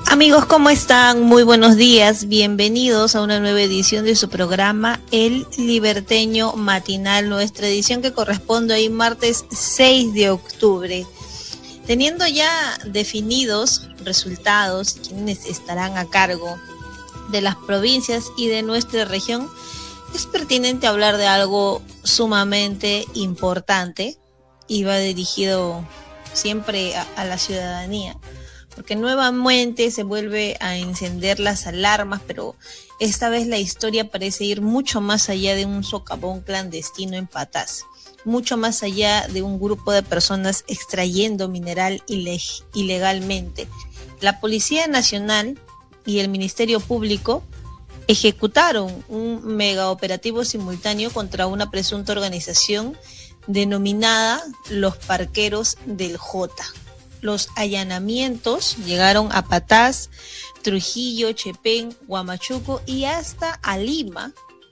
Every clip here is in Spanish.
Amigos, ¿cómo están? Muy buenos días. Bienvenidos a una nueva edición de su programa El Liberteño Matinal, nuestra edición que corresponde hoy martes 6 de octubre. Teniendo ya definidos resultados y quienes estarán a cargo de las provincias y de nuestra región, es pertinente hablar de algo sumamente importante y va dirigido siempre a la ciudadanía, porque nuevamente se vuelve a encender las alarmas, pero esta vez la historia parece ir mucho más allá de un socavón clandestino en Patás, mucho más allá de un grupo de personas extrayendo mineral ilegalmente. La Policía Nacional y el Ministerio Público ejecutaron un mega operativo simultáneo contra una presunta organización denominada Los Parqueros del Jota. Los allanamientos llegaron a Patás, Trujillo, Chepén, Huamachuco y hasta a Lima.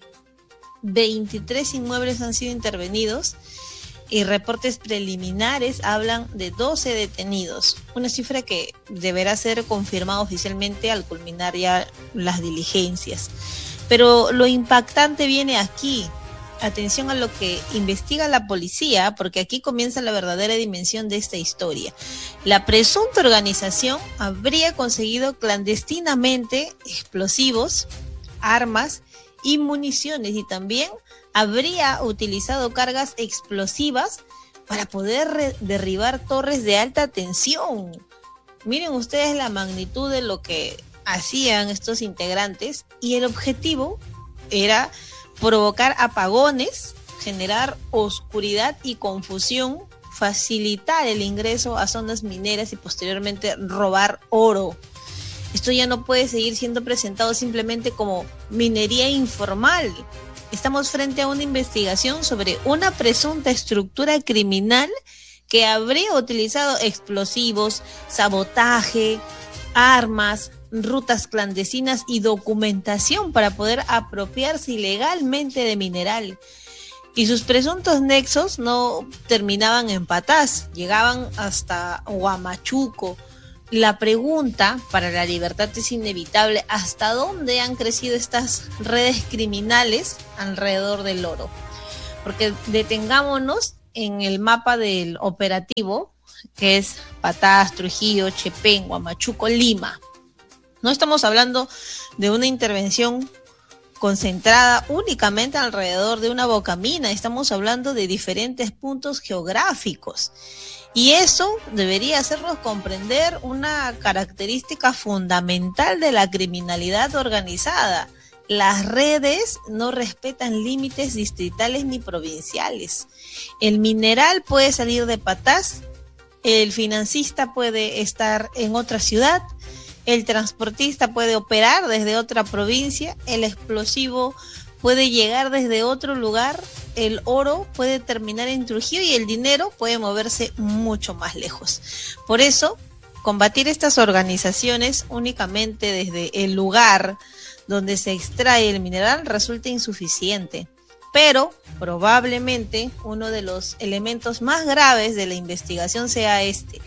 23 inmuebles han sido intervenidos y reportes preliminares hablan de 12 detenidos, una cifra que deberá ser confirmada oficialmente al culminar ya las diligencias. Pero lo impactante viene aquí. Atención a lo que investiga la policía, porque aquí comienza la verdadera dimensión de esta historia. La presunta organización habría conseguido clandestinamente explosivos, armas y municiones, y también habría utilizado cargas explosivas para poder derribar torres de alta tensión. Miren ustedes la magnitud de lo que hacían estos integrantes, y el objetivo era provocar apagones, generar oscuridad y confusión, facilitar el ingreso a zonas mineras y posteriormente robar oro. Esto ya no puede seguir siendo presentado simplemente como minería informal. Estamos frente a una investigación sobre una presunta estructura criminal que habría utilizado explosivos, sabotaje, armas, rutas clandestinas y documentación para poder apropiarse ilegalmente de mineral. Y sus presuntos nexos no terminaban en Patás, llegaban hasta Huamachuco. La pregunta para la libertad es inevitable: ¿hasta dónde han crecido estas redes criminales alrededor del oro? Porque detengámonos en el mapa del operativo, que es Patás, Trujillo, Chepén, Huamachuco, Lima. No estamos hablando de una intervención concentrada únicamente alrededor de una bocamina, estamos hablando de diferentes puntos geográficos. Y eso debería hacernos comprender una característica fundamental de la criminalidad organizada. Las redes no respetan límites distritales ni provinciales. El mineral puede salir de Patás, el financista puede estar en otra ciudad, el transportista puede operar desde otra provincia, el explosivo puede llegar desde otro lugar, el oro puede terminar en Trujillo y el dinero puede moverse mucho más lejos. Por eso, combatir estas organizaciones únicamente desde el lugar donde se extrae el mineral resulta insuficiente. Pero probablemente uno de los elementos más graves de la investigación sea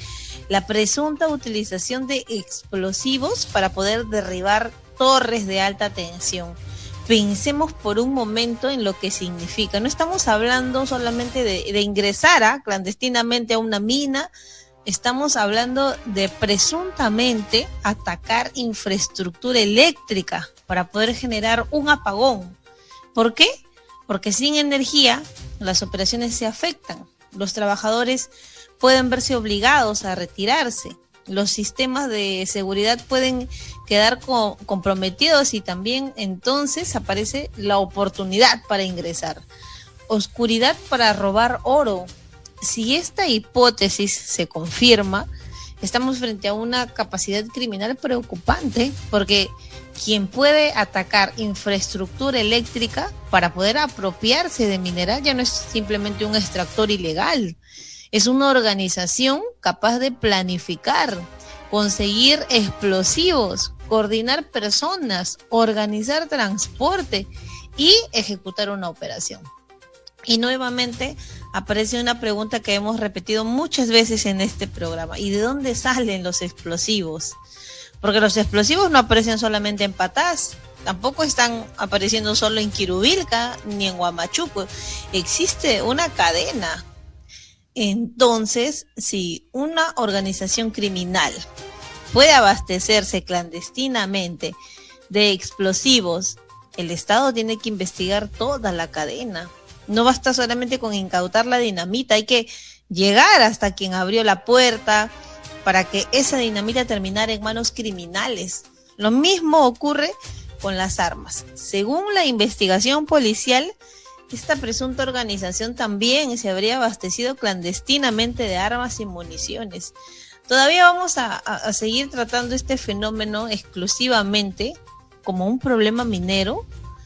la presunta utilización de explosivos para poder derribar torres de alta tensión. Pensemos por un momento en lo que significa. No estamos hablando solamente de ingresar clandestinamente a una mina, estamos hablando de presuntamente atacar infraestructura eléctrica para poder generar un apagón. ¿Por qué? Porque sin energía las operaciones se afectan. Los trabajadores pueden verse obligados a retirarse. Los sistemas de seguridad pueden quedar comprometidos y también entonces aparece la oportunidad para ingresar. Oscuridad para robar oro. Si esta hipótesis se confirma, estamos frente a una capacidad criminal preocupante, porque quien puede atacar infraestructura eléctrica para poder apropiarse de mineral ya no es simplemente un extractor ilegal. Es una organización capaz de planificar, conseguir explosivos, coordinar personas, organizar transporte y ejecutar una operación. Y nuevamente aparece una pregunta que hemos repetido muchas veces en este programa: ¿y de dónde salen los explosivos? porque los explosivos no aparecen solamente en Patás, tampoco están apareciendo solo en Quirubilca ni en Huamachuco, existe una cadena. Entonces, si una organización criminal puede abastecerse clandestinamente de explosivos, el Estado tiene que investigar toda la cadena. No basta solamente con incautar la dinamita, hay que llegar hasta quien abrió la puerta para que esa dinamita terminara en manos criminales. Lo mismo ocurre con las armas. Según la investigación policial, esta presunta organización también se habría abastecido clandestinamente de armas y municiones. Todavía vamos a seguir tratando este fenómeno exclusivamente como un problema minero.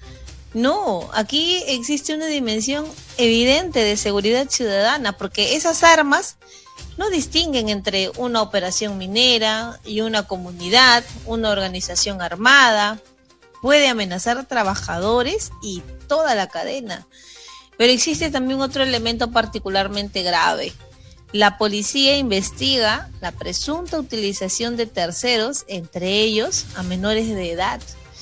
No, aquí existe una dimensión evidente de seguridad ciudadana, porque esas armas no distinguen entre una operación minera y una comunidad, una organización armada. Puede amenazar a trabajadores y toda la cadena. Pero existe también otro elemento particularmente grave. La policía investiga la presunta utilización de terceros, entre ellos a menores de edad.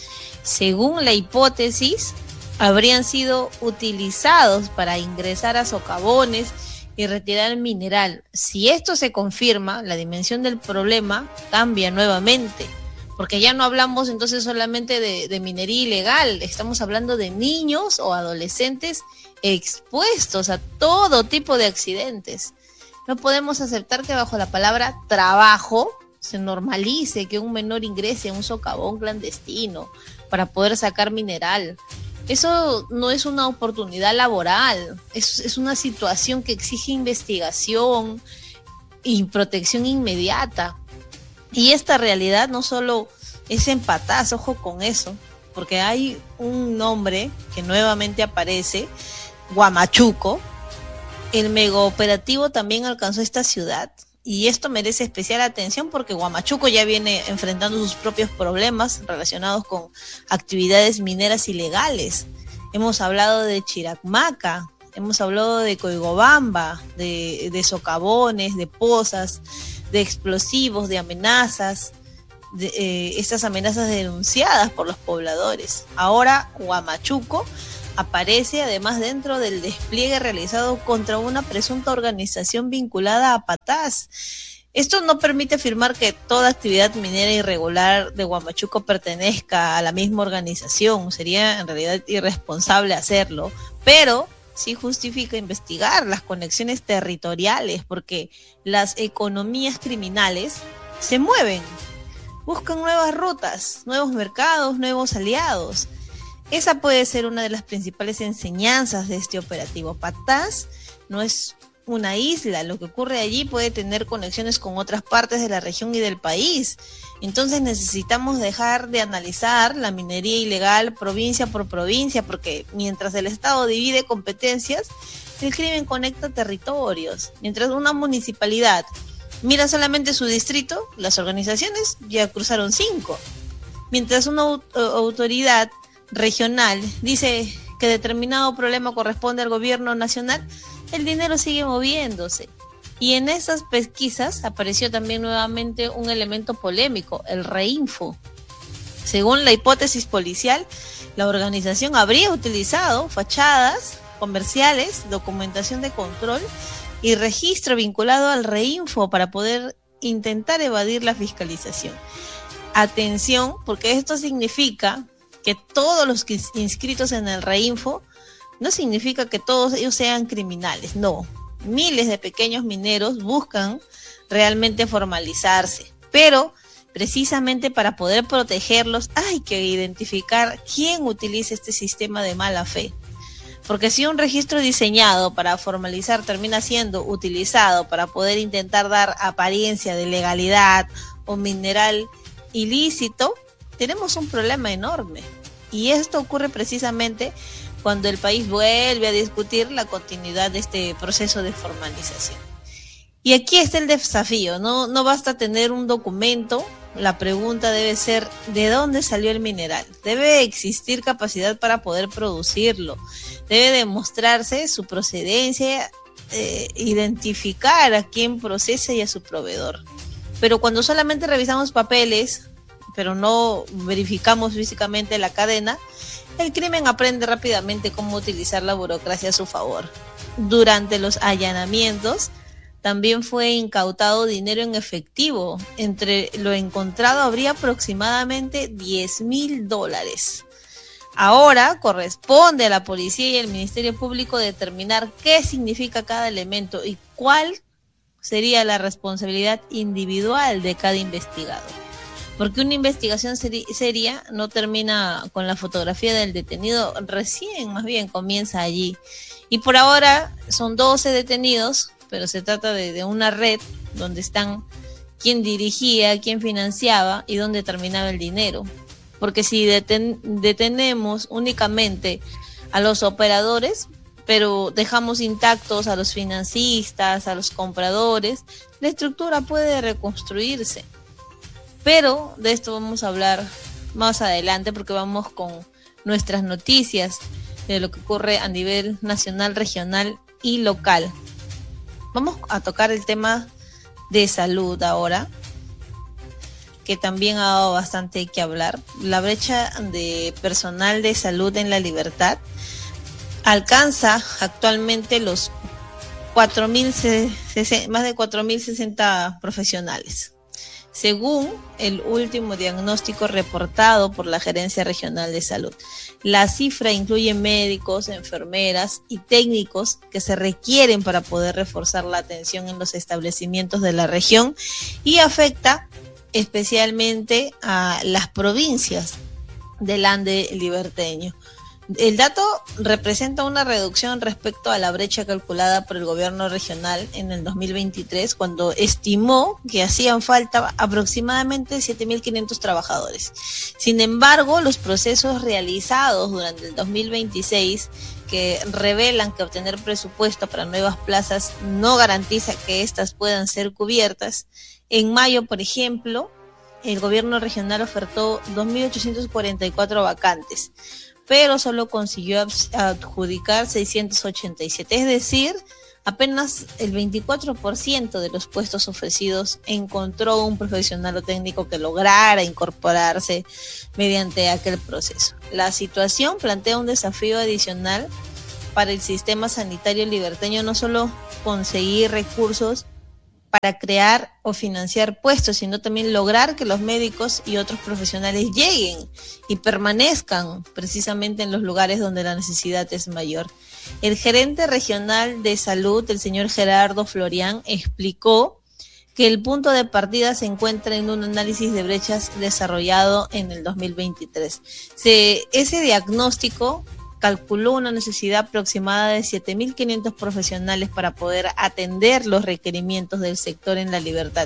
Según la hipótesis, habrían sido utilizados para ingresar a socavones y retirar mineral. Si esto se confirma, la dimensión del problema cambia nuevamente, porque ya no hablamos entonces solamente de minería ilegal, estamos hablando de niños o adolescentes expuestos a todo tipo de accidentes. No podemos aceptar que bajo la palabra trabajo se normalice que un menor ingrese a un socavón clandestino para poder sacar mineral. Eso no es una oportunidad laboral, es una situación que exige investigación y protección inmediata. Y esta realidad no solo es en Patás, ojo con eso, porque hay un nombre que nuevamente aparece, Huamachuco. El megaoperativo también alcanzó esta ciudad y esto merece especial atención porque Huamachuco ya viene enfrentando sus propios problemas relacionados con actividades mineras ilegales. Hemos hablado de Chiracmaca, hemos hablado de Coigobamba, de socavones, de pozas, de explosivos, de amenazas, estas amenazas denunciadas por los pobladores. Ahora Huamachuco aparece además dentro del despliegue realizado contra una presunta organización vinculada a Patás. Esto no permite afirmar que toda actividad minera irregular de Huamachuco pertenezca a la misma organización, sería en realidad irresponsable hacerlo, pero sí justifica investigar las conexiones territoriales, porque las economías criminales se mueven, buscan nuevas rutas, nuevos mercados, nuevos aliados. Esa puede ser una de las principales enseñanzas de este operativo. Patás no es una isla, lo que ocurre allí puede tener conexiones con otras partes de la región y del país. Entonces necesitamos dejar de analizar la minería ilegal provincia por provincia, porque mientras el Estado divide competencias, el crimen conecta territorios. Mientras una municipalidad mira solamente su distrito, las organizaciones ya cruzaron 5. Mientras una autoridad regional dice que determinado problema corresponde al gobierno nacional, el dinero sigue moviéndose. Y en esas pesquisas apareció también nuevamente un elemento polémico, el Reinfo. Según la hipótesis policial, la organización habría utilizado fachadas comerciales, documentación de control y registro vinculado al Reinfo para poder intentar evadir la fiscalización. Atención, porque esto significa que todos los inscritos en el Reinfo no significa que todos ellos sean criminales, no. Miles de pequeños mineros buscan realmente formalizarse, pero precisamente para poder protegerlos hay que identificar quién utiliza este sistema de mala fe. Porque si un registro diseñado para formalizar termina siendo utilizado para poder intentar dar apariencia de legalidad o mineral ilícito, tenemos un problema enorme. Y esto ocurre precisamente cuando el país vuelve a discutir la continuidad de este proceso de formalización. Y aquí está el desafío, no basta tener un documento, la pregunta debe ser ¿de dónde salió el mineral? Debe existir capacidad para poder producirlo, debe demostrarse su procedencia, identificar a quién procesa y a su proveedor. Pero cuando solamente revisamos papeles, pero no verificamos físicamente la cadena, el crimen aprende rápidamente cómo utilizar la burocracia a su favor. Durante los allanamientos, también fue incautado dinero en efectivo. Entre lo encontrado habría aproximadamente $10,000. Ahora corresponde a la policía y al Ministerio Público determinar qué significa cada elemento y cuál sería la responsabilidad individual de cada investigado. Porque una investigación seria no termina con la fotografía del detenido, recién más bien comienza allí. Y por ahora son 12 detenidos, pero se trata de una red donde están quién dirigía, quién financiaba y dónde terminaba el dinero. Porque si detenemos únicamente a los operadores, pero dejamos intactos a los financistas, a los compradores, la estructura puede reconstruirse. Pero de esto vamos a hablar más adelante porque vamos con nuestras noticias de lo que ocurre a nivel nacional, regional y local. Vamos a tocar el tema de salud ahora, que también ha dado bastante que hablar. La brecha de personal de salud en la libertad alcanza actualmente los más de 4.060 profesionales. Según el último diagnóstico reportado por la Gerencia Regional de Salud. La cifra incluye médicos, enfermeras y técnicos que se requieren para poder reforzar la atención en los establecimientos de la región y afecta especialmente a las provincias del Ande liberteño. El dato representa una reducción respecto a la brecha calculada por el gobierno regional en el 2023, cuando estimó que hacían falta aproximadamente 7.500 trabajadores. Sin embargo, los procesos realizados durante el 2026, que revelan que obtener presupuesto para nuevas plazas no garantiza que éstas puedan ser cubiertas. En mayo, por ejemplo, el gobierno regional ofertó 2.844 vacantes, pero solo consiguió adjudicar 687, es decir, apenas el 24% de los puestos ofrecidos encontró un profesional o técnico que lograra incorporarse mediante aquel proceso. La situación plantea un desafío adicional para el sistema sanitario liberteño, no solo conseguir recursos para crear o financiar puestos, sino también lograr que los médicos y otros profesionales lleguen y permanezcan precisamente en los lugares donde la necesidad es mayor. El gerente regional de salud, el señor Gerardo Florián, explicó que el punto de partida se encuentra en un análisis de brechas desarrollado en el 2023. Ese diagnóstico calculó una necesidad aproximada de 7.500 profesionales para poder atender los requerimientos del sector en la libertad.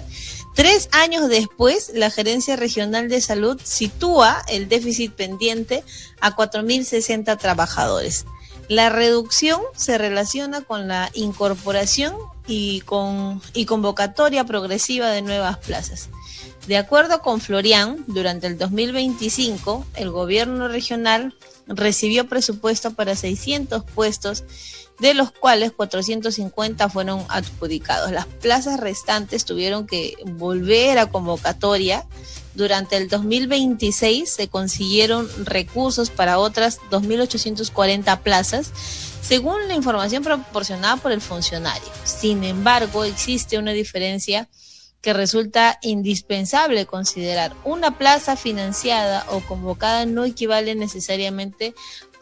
3 años después, la Gerencia Regional de Salud sitúa el déficit pendiente a 4.060 trabajadores. La reducción se relaciona con la incorporación y convocatoria progresiva de nuevas plazas. De acuerdo con Florián, durante el 2025, el gobierno regional recibió presupuesto para 600 puestos, de los cuales 450 fueron adjudicados. Las plazas restantes tuvieron que volver a convocatoria. Durante el 2026 se consiguieron recursos para otras 2.840 plazas, según la información proporcionada por el funcionario. Sin embargo, existe una diferencia que resulta indispensable considerar. Una plaza financiada o convocada no equivale necesariamente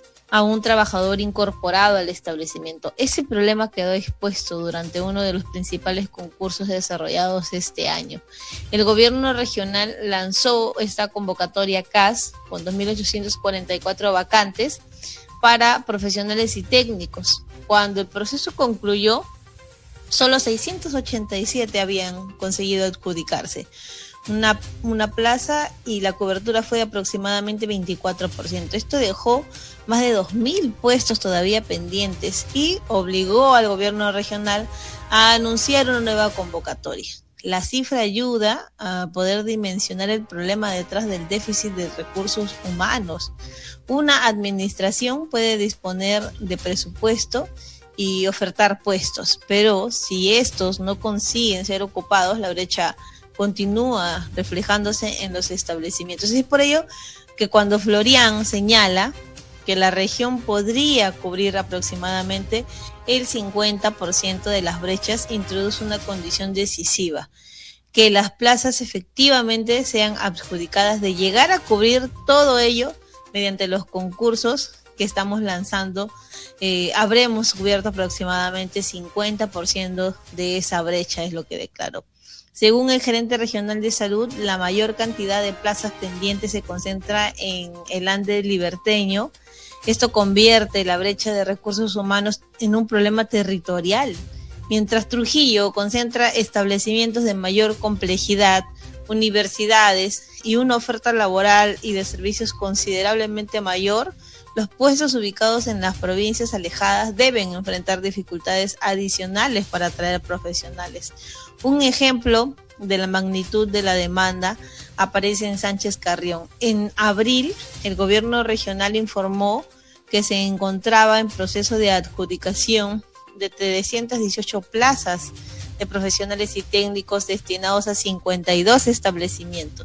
a un trabajador incorporado al establecimiento. Ese problema quedó expuesto durante uno de los principales concursos desarrollados este año. El gobierno regional lanzó esta convocatoria CAS con 2.844 vacantes para profesionales y técnicos. Cuando el proceso concluyó, solo 687 habían conseguido adjudicarse una plaza y la cobertura fue de aproximadamente 24%. Esto dejó más de 2.000 puestos todavía pendientes y obligó al gobierno regional a anunciar una nueva convocatoria. La cifra ayuda a poder dimensionar el problema detrás del déficit de recursos humanos. Una administración puede disponer de presupuesto y ofertar puestos, pero si estos no consiguen ser ocupados, la brecha continúa reflejándose en los establecimientos. Es por ello que cuando Florian señala que la región podría cubrir aproximadamente el 50% de las brechas, introduce una condición decisiva: que las plazas efectivamente sean adjudicadas. De llegar a cubrir todo ello mediante los concursos que estamos lanzando, habremos cubierto aproximadamente 50% de esa brecha, es lo que declaró. Según el gerente regional de salud, la mayor cantidad de plazas pendientes se concentra en el Ande liberteño. Esto convierte la brecha de recursos humanos en un problema territorial, mientras Trujillo concentra establecimientos de mayor complejidad, universidades y una oferta laboral y de servicios considerablemente mayor. Los puestos ubicados en las provincias alejadas deben enfrentar dificultades adicionales para atraer profesionales. Un ejemplo de la magnitud de la demanda aparece en Sánchez Carrión. En abril, el gobierno regional informó que se encontraba en proceso de adjudicación de 318 plazas de profesionales y técnicos destinados a 52 establecimientos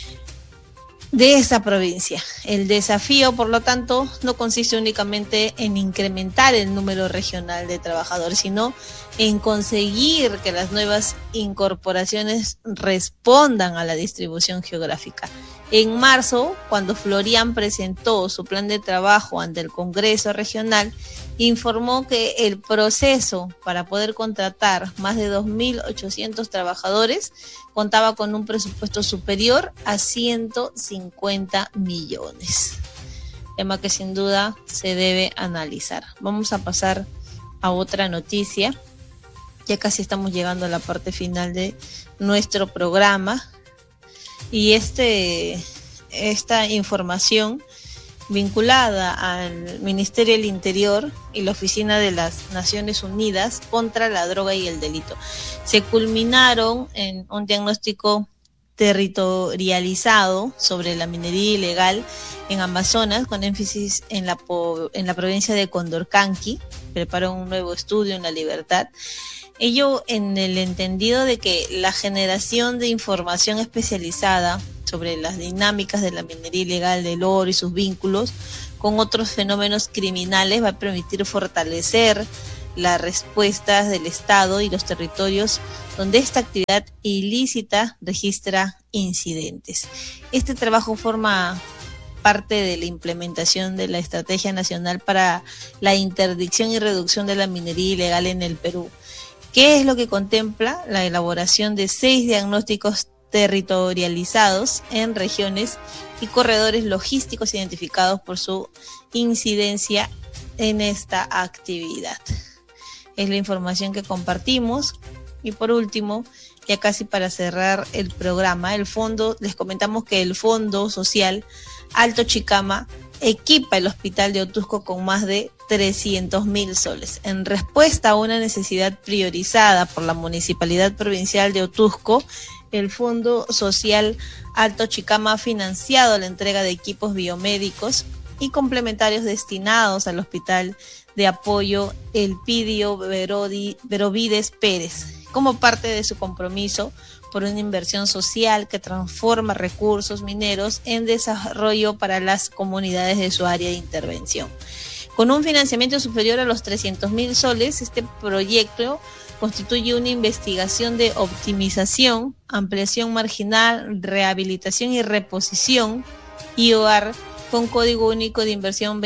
de esta provincia. El desafío, por lo tanto, no consiste únicamente en incrementar el número regional de trabajadores, sino en conseguir que las nuevas incorporaciones respondan a la distribución geográfica. En marzo, cuando Florian presentó su plan de trabajo ante el Congreso Regional, informó que el proceso para poder contratar más de 2.800 trabajadores contaba con un presupuesto superior a 150 millones. Tema que sin duda se debe analizar. Vamos a pasar a otra noticia. Ya casi estamos llegando a la parte final de nuestro programa. Y esta información vinculada al Ministerio del Interior y la Oficina de las Naciones Unidas contra la Droga y el Delito. Se culminaron en un diagnóstico territorializado sobre la minería ilegal en Amazonas, con énfasis en la provincia de Condorcanqui. Preparó un nuevo estudio en La Libertad. Ello en el entendido de que la generación de información especializada sobre las dinámicas de la minería ilegal del oro y sus vínculos con otros fenómenos criminales va a permitir fortalecer las respuestas del Estado y los territorios donde esta actividad ilícita registra incidentes. Este trabajo forma parte de la implementación de la Estrategia Nacional para la Interdicción y Reducción de la Minería Ilegal en el Perú. ¿Qué es lo que contempla? La elaboración de 6 diagnósticos territorializados en regiones y corredores logísticos identificados por su incidencia en esta actividad. Es la información que compartimos. Y por último, ya casi para cerrar el programa, les comentamos que el Fondo Social Alto Chicama equipa el hospital de Otusco con más de 300.000 soles. En respuesta a una necesidad priorizada por la Municipalidad Provincial de Otusco, el Fondo Social Alto Chicama ha financiado la entrega de equipos biomédicos y complementarios destinados al Hospital de Apoyo Elpidio Berovides Pérez, como parte de su compromiso por una inversión social que transforma recursos mineros en desarrollo para las comunidades de su área de intervención. Con un financiamiento superior a los 300.000 soles, este proyecto constituye una investigación de optimización, ampliación marginal, rehabilitación y reposición IOR con código único de inversión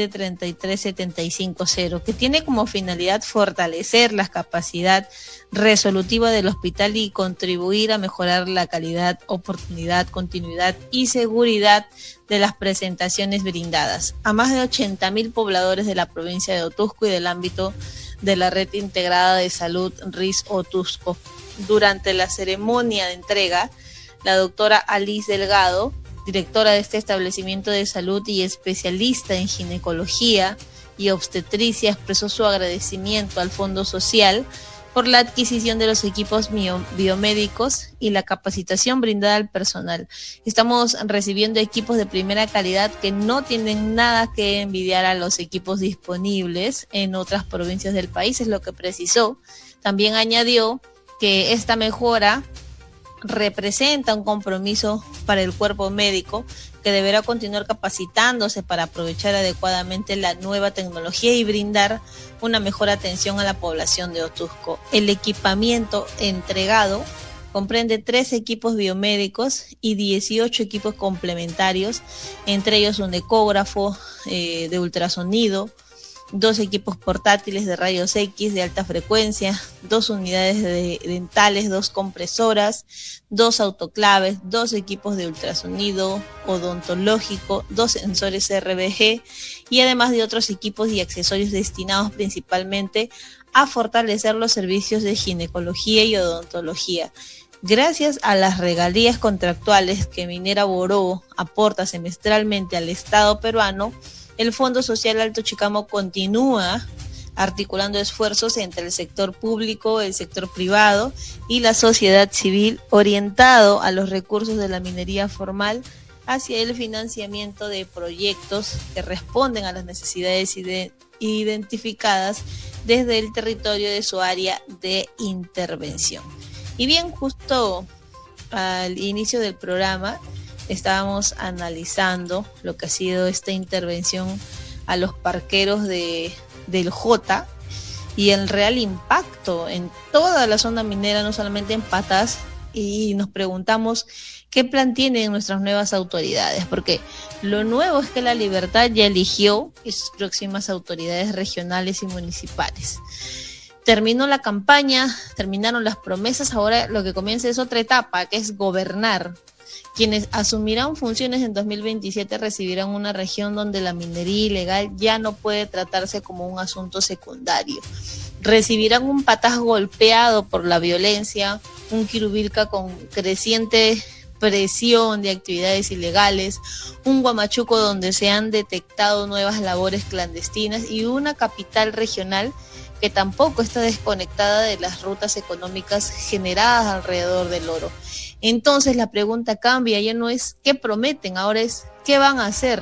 2733750, que tiene como finalidad fortalecer la capacidad resolutiva del hospital y contribuir a mejorar la calidad, oportunidad, continuidad y seguridad de las presentaciones brindadas a más de 80.000 pobladores de la provincia de Otusco y del ámbito de la Red Integrada de Salud RIS Otusco. Durante la ceremonia de entrega, la doctora Alice Delgado, directora de este establecimiento de salud y especialista en ginecología y obstetricia, expresó su agradecimiento al Fondo Social por la adquisición de los equipos biomédicos y la capacitación brindada al personal. Estamos recibiendo equipos de primera calidad que no tienen nada que envidiar a los equipos disponibles en otras provincias del país, es lo que precisó. También añadió que esta mejora representa un compromiso para el cuerpo médico que deberá continuar capacitándose para aprovechar adecuadamente la nueva tecnología y brindar una mejor atención a la población de Otusco. El equipamiento entregado comprende 3 equipos biomédicos y 18 equipos complementarios, entre ellos un ecógrafo de ultrasonido, 2 equipos portátiles de rayos X de alta frecuencia, 2 unidades dentales, 2 compresoras, 2 autoclaves, 2 equipos de ultrasonido odontológico, 2 sensores RBG y además de otros equipos y accesorios destinados principalmente a fortalecer los servicios de ginecología y odontología. Gracias a las regalías contractuales que Minera Boró aporta semestralmente al Estado peruano, el Fondo Social Alto Chicamo continúa articulando esfuerzos entre el sector público, el sector privado y la sociedad civil, orientado a los recursos de la minería formal hacia el financiamiento de proyectos que responden a las necesidades identificadas desde el territorio de su área de intervención. Y bien, justo al inicio del programa estábamos analizando lo que ha sido esta intervención a los parqueros del Jota y el real impacto en toda la zona minera, no solamente en Patas, y nos preguntamos qué plan tienen nuestras nuevas autoridades, porque lo nuevo es que La Libertad ya eligió sus próximas autoridades regionales y municipales. Terminó la campaña, terminaron las promesas, ahora lo que comienza es otra etapa, que es gobernar. Quienes asumirán funciones en 2027 recibirán una región donde la minería ilegal ya no puede tratarse como un asunto secundario. Recibirán un Patas golpeado por la violencia, un Quirubilca con creciente presión de actividades ilegales, un Huamachuco donde se han detectado nuevas labores clandestinas y una capital regional que tampoco está desconectada de las rutas económicas generadas alrededor del oro. Entonces la pregunta cambia, ya no es qué prometen, ahora es qué van a hacer.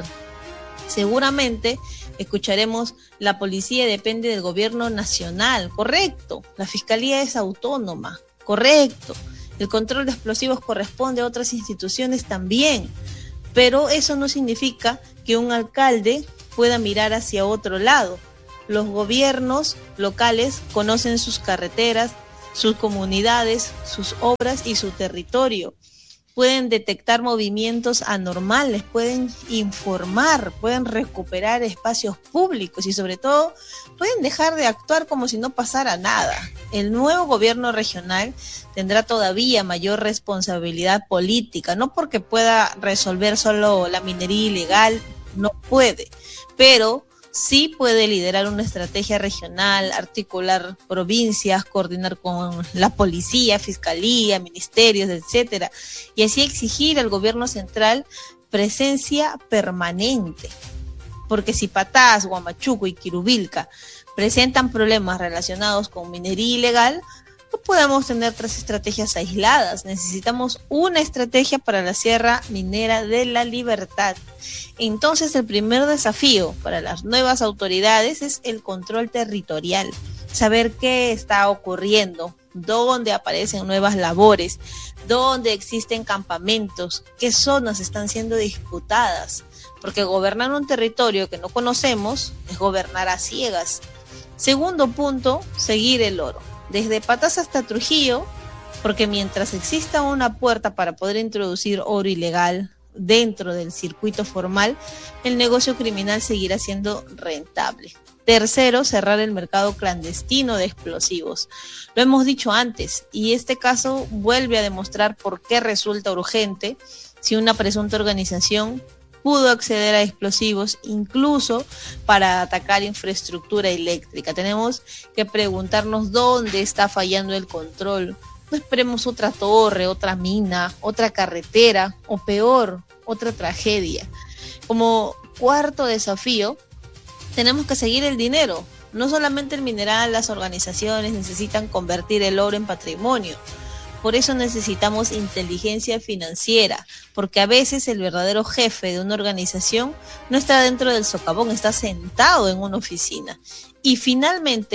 Seguramente escucharemos la policía depende del gobierno nacional, correcto, la fiscalía es autónoma, correcto, el control de explosivos corresponde a otras instituciones también, pero eso no significa que un alcalde pueda mirar hacia otro lado. Los gobiernos locales conocen sus carreteras, sus comunidades, sus obras y su territorio. Pueden detectar movimientos anormales, pueden informar, pueden recuperar espacios públicos y sobre todo pueden dejar de actuar como si no pasara nada. El nuevo gobierno regional tendrá todavía mayor responsabilidad política, no porque pueda resolver solo la minería ilegal, no puede, pero sí puede liderar una estrategia regional, articular provincias, coordinar con la policía, fiscalía, ministerios, etcétera, y así exigir al gobierno central presencia permanente. Porque si Patas, Huamachuco y Quirubilca presentan problemas relacionados con minería ilegal, no podemos tener 3 estrategias aisladas. Necesitamos una estrategia para la Sierra Minera de la Libertad. Entonces, el primer desafío para las nuevas autoridades es el control territorial. Saber qué está ocurriendo, dónde aparecen nuevas labores, dónde existen campamentos, qué zonas están siendo disputadas. Porque gobernar un territorio que no conocemos es gobernar a ciegas. Segundo punto, seguir el oro. Desde Patas hasta Trujillo, porque mientras exista una puerta para poder introducir oro ilegal dentro del circuito formal, el negocio criminal seguirá siendo rentable. Tercero, cerrar el mercado clandestino de explosivos. Lo hemos dicho antes y este caso vuelve a demostrar por qué resulta urgente si una presunta organización pudo acceder a explosivos incluso para atacar infraestructura eléctrica. Tenemos que preguntarnos dónde está fallando el control. No esperemos otra torre, otra mina, otra carretera o peor, otra tragedia. Como cuarto desafío, tenemos que seguir el dinero. No solamente el mineral, las organizaciones necesitan convertir el oro en patrimonio. Por eso necesitamos inteligencia financiera, porque a veces el verdadero jefe de una organización no está dentro del socavón, está sentado en una oficina. Y finalmente,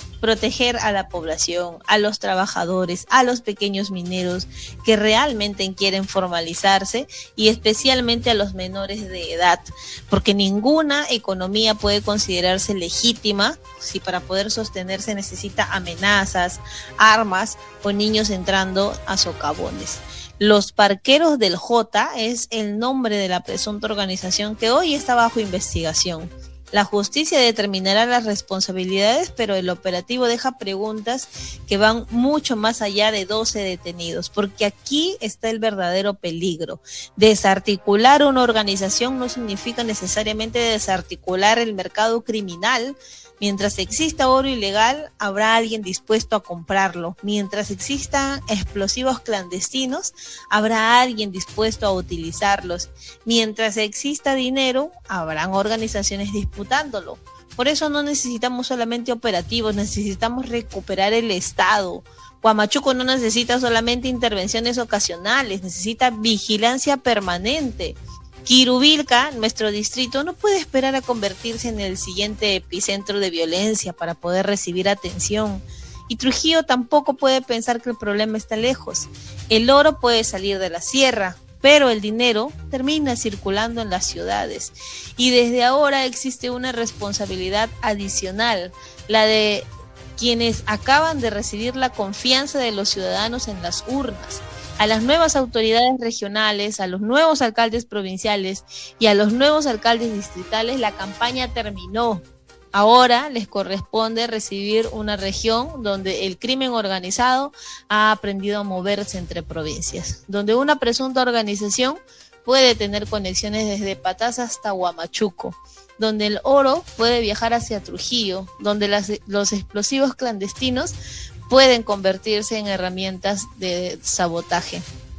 proteger a la población, a los trabajadores, a los pequeños mineros que realmente quieren formalizarse y especialmente a los menores de edad, porque ninguna economía puede considerarse legítima si para poder sostenerse necesita amenazas, armas o niños entrando a socavones. Los Parqueros del J es el nombre de la presunta organización que hoy está bajo investigación. La justicia determinará las responsabilidades, pero el operativo deja preguntas que van mucho más allá de 12 detenidos, porque aquí está el verdadero peligro. Desarticular una organización no significa necesariamente desarticular el mercado criminal. Mientras exista oro ilegal, habrá alguien dispuesto a comprarlo. Mientras existan explosivos clandestinos, habrá alguien dispuesto a utilizarlos. Mientras exista dinero, habrán organizaciones disputándolo. Por eso no necesitamos solamente operativos, necesitamos recuperar el Estado. Huamachuco no necesita solamente intervenciones ocasionales, necesita vigilancia permanente. Quirubilca, nuestro distrito, no puede esperar a convertirse en el siguiente epicentro de violencia para poder recibir atención. Y Trujillo tampoco puede pensar que el problema está lejos. El oro puede salir de la sierra, pero el dinero termina circulando en las ciudades. Y desde ahora existe una responsabilidad adicional, la de quienes acaban de recibir la confianza de los ciudadanos en las urnas. A las nuevas autoridades regionales, a los nuevos alcaldes provinciales y a los nuevos alcaldes distritales, la campaña terminó. Ahora les corresponde recibir una región donde el crimen organizado ha aprendido a moverse entre provincias, donde una presunta organización puede tener conexiones desde Patás hasta Huamachuco, donde el oro puede viajar hacia Trujillo, donde los explosivos clandestinos pueden convertirse en herramientas de sabotaje.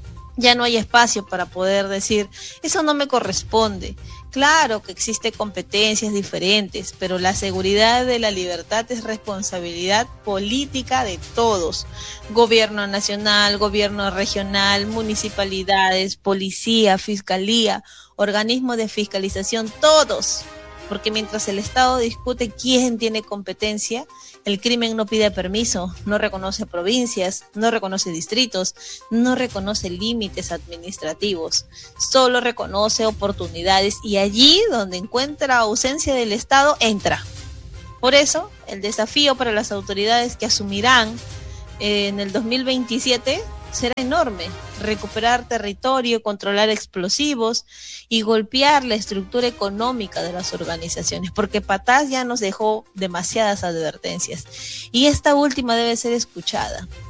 Ya no hay espacio para poder decir, eso no me corresponde. Claro que existen competencias diferentes, pero la seguridad de la libertad es responsabilidad política de todos. Gobierno nacional, gobierno regional, municipalidades, policía, fiscalía, organismos de fiscalización, todos. Porque mientras el Estado discute quién tiene competencia, el crimen no pide permiso, no reconoce provincias, no reconoce distritos, no reconoce límites administrativos, solo reconoce oportunidades y allí donde encuentra ausencia del Estado, entra. Por eso, el desafío para las autoridades que asumirán en el 2027 será enorme: recuperar territorio, controlar explosivos y golpear la estructura económica de las organizaciones, porque Patás ya nos dejó demasiadas advertencias y esta última debe ser escuchada.